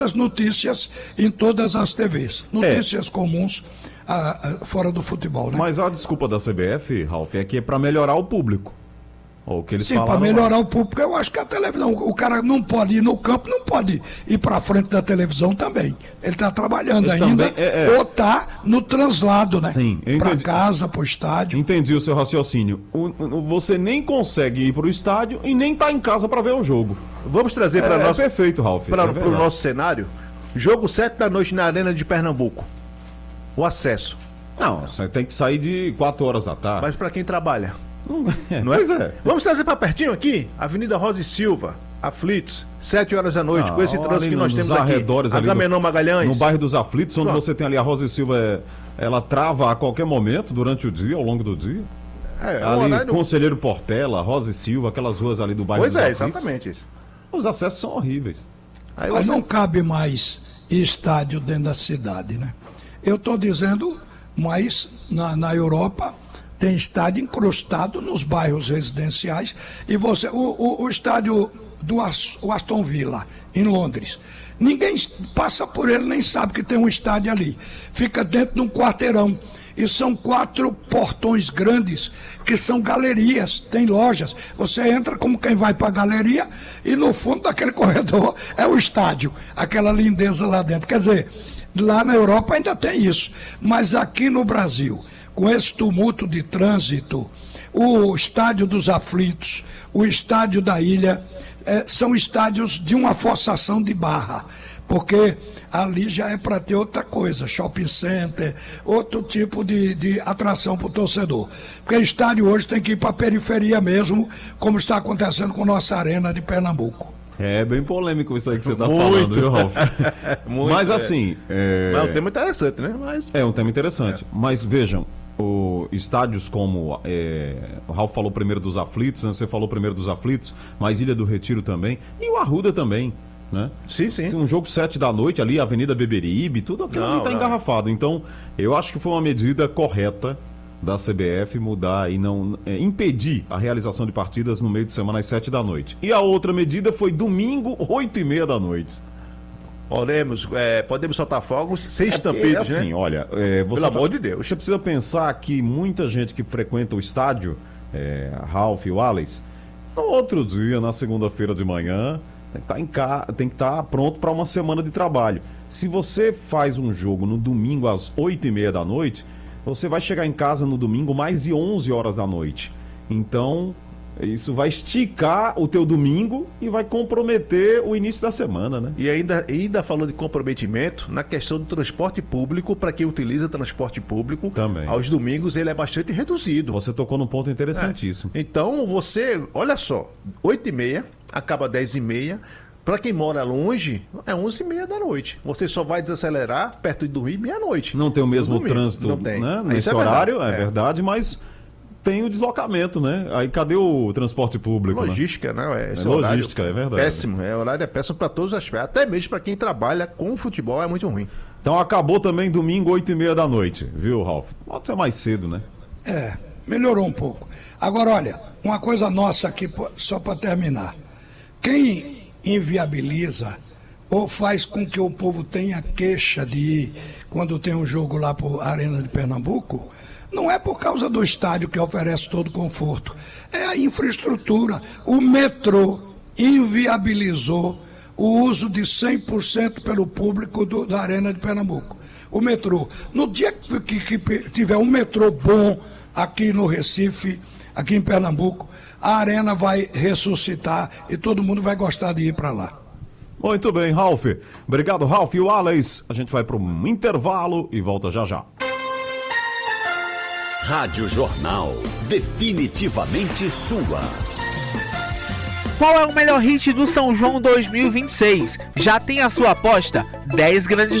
as notícias em todas as TVs. Notícias comuns fora do futebol, né? Mas a desculpa da CBF, Ralf, é que é para melhorar o público. O que eles Sim, para melhorar o público, eu acho que a televisão, o cara não pode ir no campo, não pode ir para frente da televisão também. Ele está trabalhando ainda, ou está no translado, né? Sim, para casa, para o estádio. Entendi o seu raciocínio. Você nem consegue ir para o estádio e nem está em casa para ver o jogo. Vamos trazer para nós. Perfeito, Ralf. Para o nosso cenário. Jogo 7 da noite na Arena de Pernambuco. O acesso. Não, você tem que sair de 4 horas da tarde. Mas para quem trabalha. Não é? Pois é. Vamos trazer para pertinho aqui, Avenida Rosa e Silva, Aflitos, 7 horas da noite, com esse trânsito que nós temos aqui. Agamenon Magalhães. No bairro dos Aflitos, onde você tem ali a Rosa e Silva, ela trava a qualquer momento, durante o dia, ao longo do dia. Ali, Conselheiro Portela, Rosa e Silva, aquelas ruas ali do bairro dos Aflitos. Pois é, exatamente isso. Os acessos são horríveis. Mas não cabe mais estádio dentro da cidade, né? Eu estou dizendo, mas na Europa tem estádio incrustado nos bairros residenciais e o estádio do Aston Villa, em Londres, ninguém passa por ele, nem sabe que tem um estádio ali, fica dentro de um quarteirão e são 4 portões grandes que são galerias, tem lojas, você entra como quem vai para a galeria e no fundo daquele corredor é o estádio, aquela lindeza lá dentro, quer dizer, lá na Europa ainda tem isso, mas aqui no Brasil, com esse tumulto de trânsito, o estádio dos Aflitos, o estádio da Ilha, são estádios de uma forçação de barra, porque ali já é para ter outra coisa, shopping center, outro tipo de atração para o torcedor. Porque o estádio hoje tem que ir para a periferia mesmo, como está acontecendo com a nossa Arena de Pernambuco. É bem polêmico isso aí que você está falando, viu, Ralf? Mas assim... Mas é um tema interessante, né? É um tema interessante. Mas vejam, estádios como... o Ralf falou primeiro dos Aflitos, né? Você falou primeiro dos Aflitos, mas Ilha do Retiro também, e o Arruda também, né? Sim, sim. Um jogo 7 da noite ali, Avenida Beberibe, tudo aquilo ali está engarrafado. Então, eu acho que foi uma medida correta da CBF mudar e não impedir a realização de partidas no meio de semana às 7 da noite. E a outra medida foi domingo, 8h30 da noite. Podemos soltar fogos sem estampidos, assim, né? Olha, pelo amor de Deus. Você precisa pensar que muita gente que frequenta o estádio, Ralf e Wallace, no outro dia, na segunda-feira de manhã, tem que estar pronto para uma semana de trabalho. Se você faz um jogo no domingo às 8h30 da noite, você vai chegar em casa no domingo mais de 11 horas da noite. Então, isso vai esticar o teu domingo e vai comprometer o início da semana, né? E ainda falou de comprometimento na questão do transporte público, para quem utiliza transporte público, também. Aos domingos ele é bastante reduzido. Você tocou num ponto interessantíssimo. Então, olha só, 8h30, acaba 10h30, para quem mora longe, é 11h30 da noite. Você só vai desacelerar perto de dormir meia-noite. Não tem o mesmo trânsito, não tem. Né? Nesse horário, é verdade, mas tem o deslocamento, né? Aí cadê o transporte público? Logística, né? Logística, é verdade. Péssimo, horário é péssimo para todos os aspectos. Até mesmo para quem trabalha com futebol é muito ruim. Então acabou também domingo, 8h30 da noite, viu, Ralf? Pode ser mais cedo, né? Melhorou um pouco. Agora, olha, uma coisa nossa aqui, só para terminar. Quem inviabiliza ou faz com que o povo tenha queixa de ir quando tem um jogo lá para a Arena de Pernambuco, não é por causa do estádio que oferece todo conforto, é a infraestrutura. O metrô inviabilizou o uso de 100% pelo público da Arena de Pernambuco. O metrô, no dia que tiver um metrô bom aqui no Recife, aqui em Pernambuco, a Arena vai ressuscitar e todo mundo vai gostar de ir para lá. Muito bem, Ralf. Obrigado, Ralf e o Wallace. A gente vai para um intervalo e volta já já. Rádio Jornal, definitivamente sua. Qual é o melhor hit do São João 2026? Já tem a sua aposta? 10 grandes